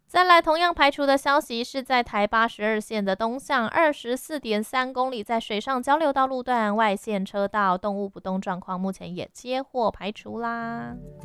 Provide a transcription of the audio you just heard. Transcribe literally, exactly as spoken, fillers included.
再来，同样排除的消息是在台八十二线的东向二十四点三公里，在水上交流道路段外线车道动物不动状况，目前也接获排除啦。